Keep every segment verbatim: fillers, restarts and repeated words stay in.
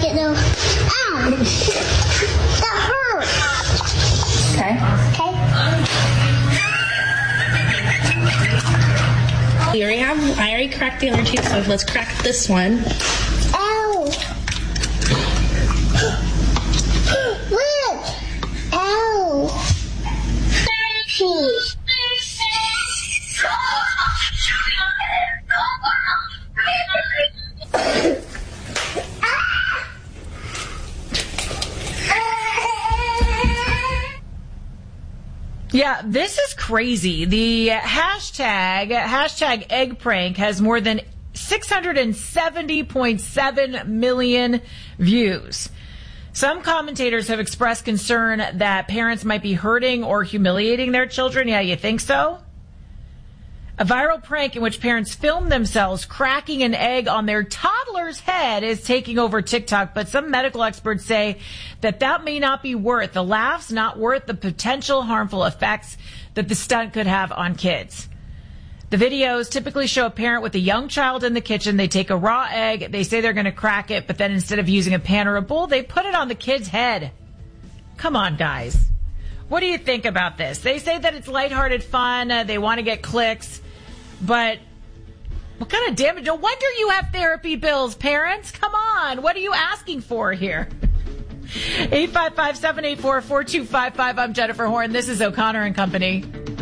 it though. Ow! That hurt. Okay. Okay. We already have, I already cracked the other two, so let's crack this one. Ow! Look! Ow! Sheesh. Yeah, this is crazy. The hashtag, hashtag egg prank has more than six hundred seventy point seven million views. Some commentators have expressed concern that parents might be hurting or humiliating their children. Yeah, you think so? A viral prank in which parents film themselves cracking an egg on their toddler's head is taking over TikTok, but some medical experts say that that may not be worth the laughs, not worth the potential harmful effects that the stunt could have on kids. The videos typically show a parent with a young child in the kitchen. They take a raw egg. They say they're going to crack it, but then instead of using a pan or a bowl, they put it on the kid's head. Come on, guys. What do you think about this? They say that it's lighthearted fun. Uh, they want to get clicks. But what kind of damage? No wonder you have therapy bills, parents. Come on. What are you asking for here? eight five five, seven eight four, four two five five. I'm Jennifer Horn. This is O'Connor and Company.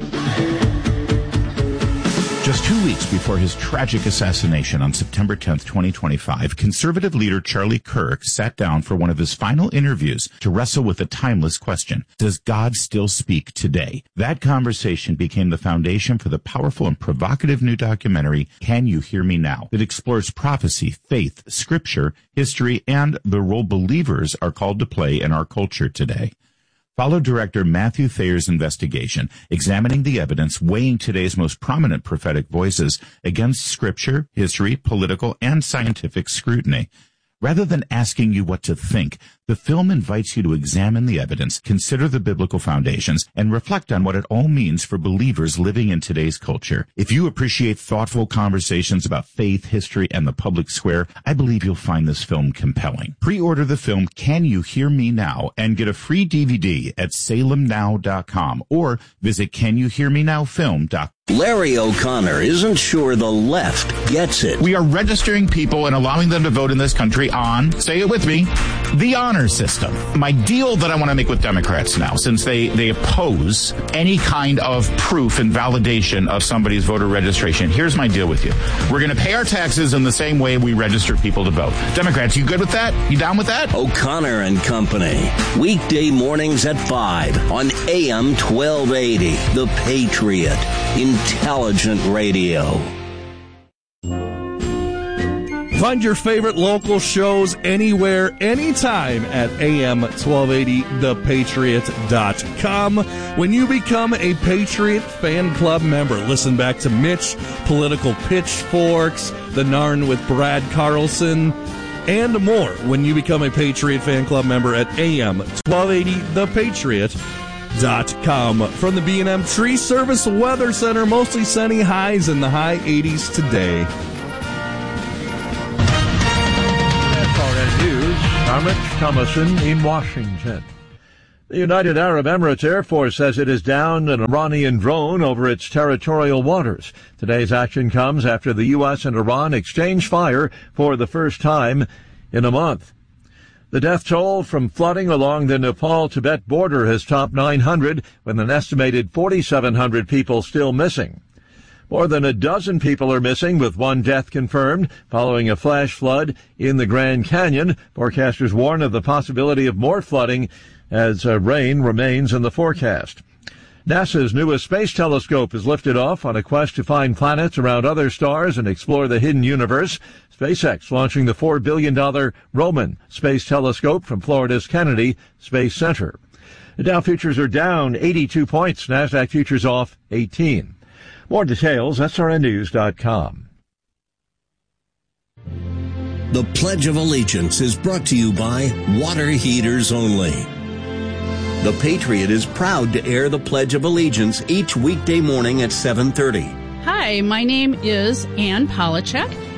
Just two weeks before his tragic assassination on September tenth, twenty twenty-five, conservative leader Charlie Kirk sat down for one of his final interviews to wrestle with a timeless question. Does God still speak today? That conversation became the foundation for the powerful and provocative new documentary, Can You Hear Me Now? It explores prophecy, faith, scripture, history, and the role believers are called to play in our culture today. Follow director Matthew Thayer's investigation, examining the evidence, weighing today's most prominent prophetic voices against scripture, history, political, and scientific scrutiny. Rather than asking you what to think, the film invites you to examine the evidence, consider the biblical foundations, and reflect on what it all means for believers living in today's culture. If you appreciate thoughtful conversations about faith, history, and the public square, I believe you'll find this film compelling. Pre-order the film Can You Hear Me Now? And get a free D V D at salem now dot com or visit can you hear me now film dot com. Larry O'Connor isn't sure the left gets it. We are registering people and allowing them to vote in this country on, say it with me, the honor system. My deal that I want to make with Democrats now, since they, they oppose any kind of proof and validation of somebody's voter registration, here's my deal with you. We're going to pay our taxes in the same way we register people to vote. Democrats, you good with that? You down with that? O'Connor and Company. Weekday mornings at five on A M twelve eighty. The Patriot. Intelligent radio. Find your favorite local shows anywhere, anytime at A M twelve eighty the patriot dot com. When you become a Patriot Fan Club member, listen back to Mitch, Political Pitchforks, The Narn with Brad Carlson, and more when you become a Patriot Fan Club member at A M twelve eighty the patriot dot com. From the B and M Tree Service Weather Center, mostly sunny, highs in the high eighties today. That's R N News. I'm Rich Thomason in Washington. The United Arab Emirates Air Force says it is downed an Iranian drone over its territorial waters. Today's action comes after the U S and Iran exchanged fire for the first time in a month. The death toll from flooding along the Nepal-Tibet border has topped nine hundred, with an estimated forty-seven hundred people still missing. More than a dozen people are missing, with one death confirmed following a flash flood in the Grand Canyon. Forecasters warn of the possibility of more flooding as uh, rain remains in the forecast. NASA's newest space telescope is lifted off on a quest to find planets around other stars and explore the hidden universe. SpaceX launching the four billion dollars Roman Space Telescope from Florida's Kennedy Space Center. The Dow futures are down eighty-two points. NASDAQ futures off eighteen. More details, S R N news dot com. The Pledge of Allegiance is brought to you by Water Heaters Only. The Patriot is proud to air the Pledge of Allegiance each weekday morning at seven thirty. Hi, my name is Ann Polachek,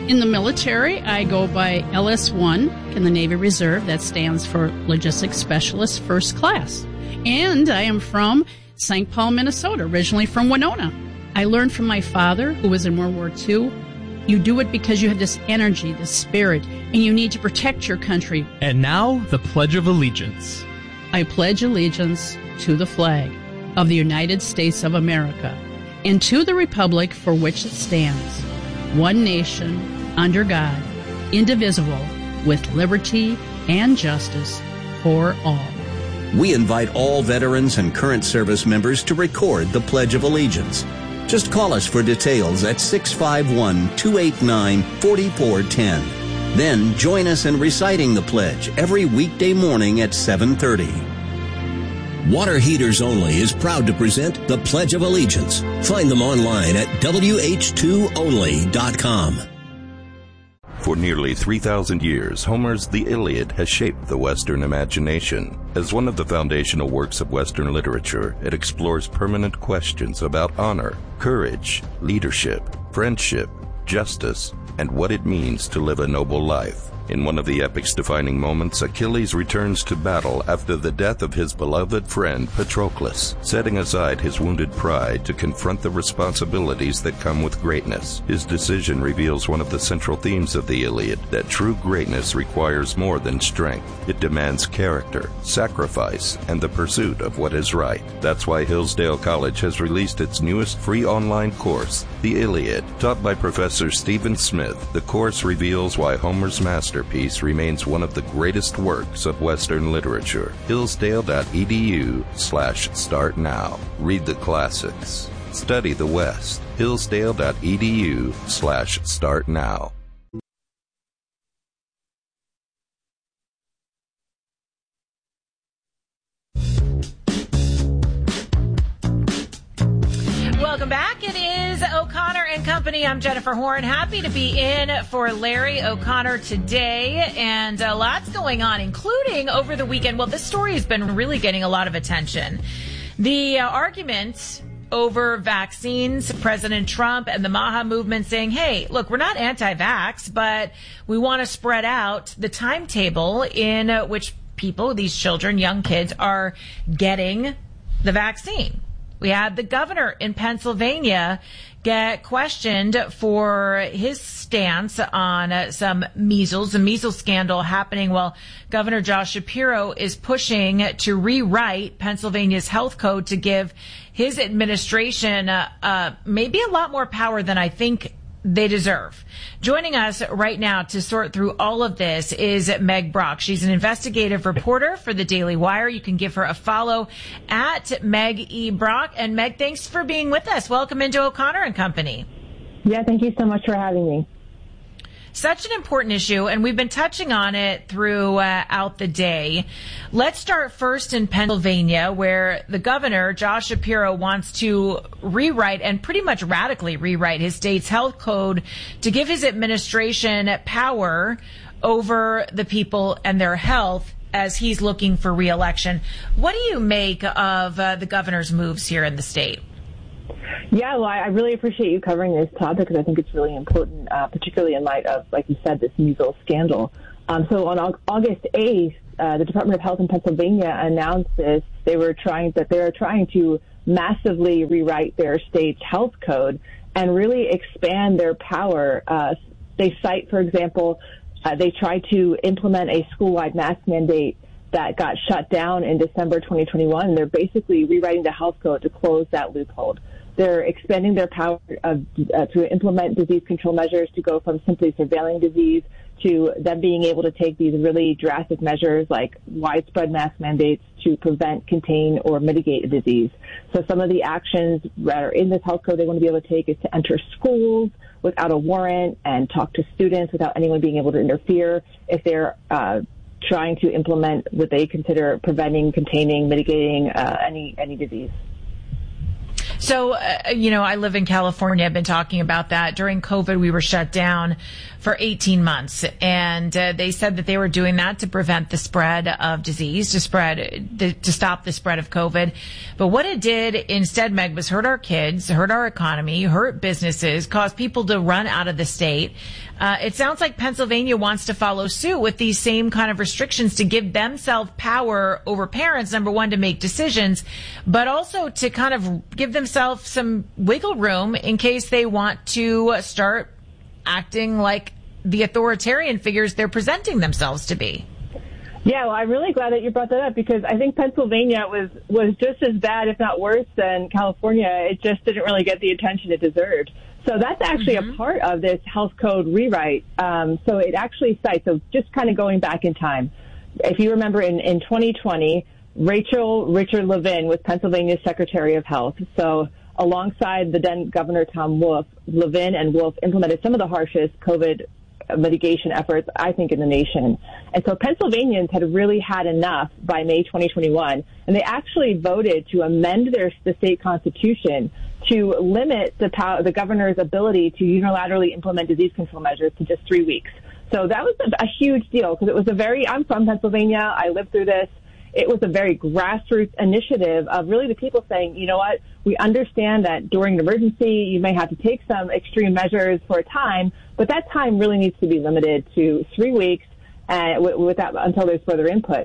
In the military, I go by L S one in the Navy Reserve. That stands for Logistics Specialist First Class. And I am from Saint Paul, Minnesota, originally from Winona. I learned from my father, who was in World War Two, you do it because you have this energy, this spirit, and you need to protect your country. And now, the Pledge of Allegiance. I pledge allegiance to the flag of the United States of America and to the republic for which it stands, one nation, under God, indivisible, with liberty and justice for all. We invite all veterans and current service members to record the Pledge of Allegiance. Just call us for details at six five one, two eight nine, four four one zero. Then join us in reciting the pledge every weekday morning at seven thirty. Water Heaters Only is proud to present the Pledge of Allegiance. Find them online at W H two only dot com. For nearly three thousand years, Homer's The Iliad has shaped the Western imagination. As one of the foundational works of Western literature, it explores permanent questions about honor, courage, leadership, friendship, justice, and what it means to live a noble life. In one of the epic's defining moments, Achilles returns to battle after the death of his beloved friend Patroclus, setting aside his wounded pride to confront the responsibilities that come with greatness. His decision reveals one of the central themes of the Iliad, that true greatness requires more than strength. It demands character, sacrifice, and the pursuit of what is right. That's why Hillsdale College has released its newest free online course, The Iliad. Taught by Professor Stephen Smith, the course reveals why Homer's masterpiece remains one of the greatest works of Western literature. Hillsdale.edu slash start now. Read the classics. Study the West. Hillsdale.edu slash start now. Welcome back. It is O'Connor and Company. I'm Jennifer Horn. Happy to be in for Larry O'Connor today. And uh, lots going on, including over the weekend. Well, this story has been really getting a lot of attention. The uh, argument over vaccines, President Trump and the MAHA movement saying, hey, look, we're not anti-vax, but we want to spread out the timetable in uh, which people, these children, young kids, are getting the vaccine. We had the governor in Pennsylvania get questioned for his stance on uh, some measles, a measles scandal happening while Governor Josh Shapiro is pushing to rewrite Pennsylvania's health code to give his administration uh, uh, maybe a lot more power than I think they deserve. Joining us right now to sort through all of this is Meg Brock. She's an investigative reporter for the Daily Wire. You can give her a follow at Meg E. Brock. And Meg, thanks for being with us. Welcome into O'Connor and Company. Yeah, thank you so much for having me. Such an important issue, and we've been touching on it throughout the day. Let's start first in Pennsylvania, where the governor, Josh Shapiro, wants to rewrite and pretty much radically rewrite his state's health code to give his administration power over the people and their health as he's looking for re-election. What do you make of uh, the governor's moves here in the state? Yeah, well, I really appreciate you covering this topic because I think it's really important, uh, particularly in light of, like you said, this measles scandal. Um, so on August eighth, uh, the Department of Health in Pennsylvania announced this. They were trying that they are trying to massively rewrite their state's health code and really expand their power. Uh, they cite, for example, uh, they tried to implement a school-wide mask mandate that got shut down in December twenty twenty-one. They're basically rewriting the health code to close that loophole. They're expanding their power of, uh, to implement disease control measures to go from simply surveilling disease to them being able to take these really drastic measures like widespread mask mandates to prevent, contain, or mitigate a disease. So some of the actions that are in this health code they want to be able to take is to enter schools without a warrant and talk to students without anyone being able to interfere if they're uh, trying to implement what they consider preventing, containing, mitigating uh, any any disease. So, uh, you know, I live in California. I've been talking about that. During COVID, we were shut down for eighteen months. And uh, they said that they were doing that to prevent the spread of disease, to spread, the, to stop the spread of COVID. But what it did instead, Meg, was hurt our kids, hurt our economy, hurt businesses, cause people to run out of the state. Uh, it sounds like Pennsylvania wants to follow suit with these same kind of restrictions to give themselves power over parents, number one, to make decisions, but also to kind of give themselves some wiggle room in case they want to start acting like the authoritarian figures they're presenting themselves to be. Yeah, well, I'm really glad that you brought that up because I think Pennsylvania was, was just as bad, if not worse, than California. It just didn't really get the attention it deserved. So that's actually mm-hmm. a part of this health code rewrite. Um, so it actually cites, so just kind of going back in time, if you remember in, in twenty twenty, Rachel Richard Levin was Pennsylvania's Secretary of Health. So alongside the then Governor Tom Wolf, Levin and Wolf implemented some of the harshest COVID mitigation efforts, I think, in the nation. And so Pennsylvanians had really had enough by May twenty twenty-one, and they actually voted to amend their the state constitution to limit the power, the governor's ability to unilaterally implement disease control measures to just three weeks. So that was a, a huge deal because it was a very, I'm from Pennsylvania, I lived through this. It was a very grassroots initiative of really the people saying, you know what, we understand that during an emergency, you may have to take some extreme measures for a time, but that time really needs to be limited to three weeks uh, with that, until there's further input.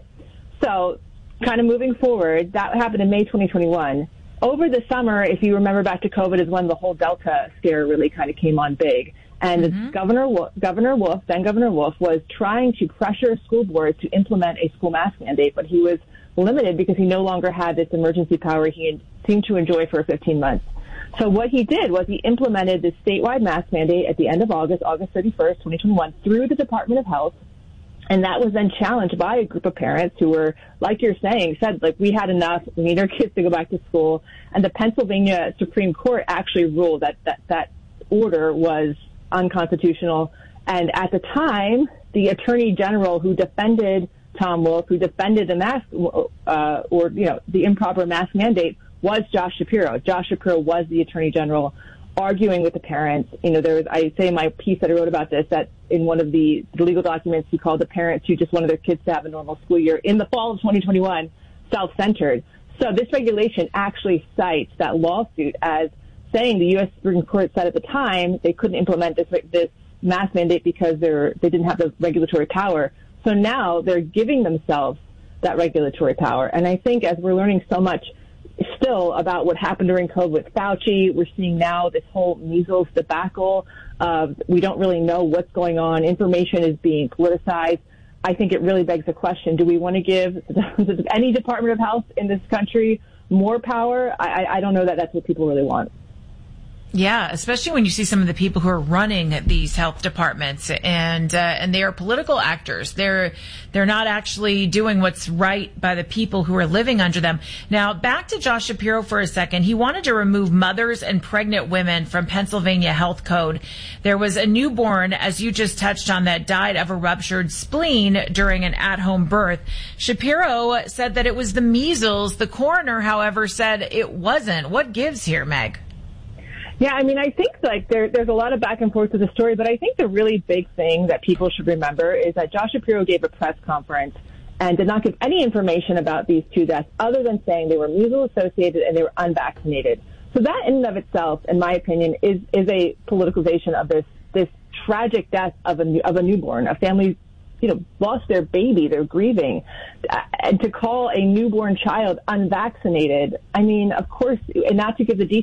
So kind of moving forward, that happened in May twenty twenty-one. Over the summer, if you remember back to COVID, is when the whole Delta scare really kind of came on big. And mm-hmm. Governor Wolf, Governor Wolf, then Governor Wolf, was trying to pressure school boards to implement a school mask mandate, but he was limited because he no longer had this emergency power he seemed to enjoy for fifteen months. So what he did was he implemented this statewide mask mandate at the end of August, August thirty-first, twenty twenty-one, through the Department of Health. And that was then challenged by a group of parents who were, like you're saying, said, like, we had enough. We need our kids to go back to school. And the Pennsylvania Supreme Court actually ruled that that, that order was unconstitutional. And at the time, the Attorney General who defended Tom Wolf, who defended the mask, uh, or, you know, the improper mask mandate, was Josh Shapiro. Josh Shapiro was the Attorney General, arguing with the parents. You know, there was, I say in my piece that I wrote about this, that in one of the, the legal documents, he called the parents who just wanted their kids to have a normal school year in the fall of twenty twenty-one self-centered. So this regulation actually cites that lawsuit as saying the U S Supreme Court said at the time they couldn't implement this, this mask mandate because they're, they didn't have the regulatory power. So now they're giving themselves that regulatory power. And I think as we're learning so much still about what happened during COVID with Fauci, we're seeing now this whole measles debacle. Uh, we don't really know what's going on. Information is being politicized. I think it really begs the question, do we want to give any Department of Health in this country more power? I, I don't know that that's what people really want. Yeah, especially when you see some of the people who are running these health departments, and uh, and they are political actors. They're they're not actually doing what's right by the people who are living under them. Now, back to Josh Shapiro for a second. He wanted to remove mothers and pregnant women from Pennsylvania health code. There was a newborn, as you just touched on, that died of a ruptured spleen during an at-home birth. Shapiro said that it was the measles. The coroner, however, said it wasn't. What gives here, Meg? Yeah, I mean, I think like there, there's a lot of back and forth to the story, but I think the really big thing that people should remember is that Josh Shapiro gave a press conference and did not give any information about these two deaths other than saying they were measles associated and they were unvaccinated. So that in and of itself, in my opinion, is, is a politicalization of this, this tragic death of a, of a newborn. A family, you know, lost their baby, they're grieving. And to call a newborn child unvaccinated, I mean, of course, and not to give the details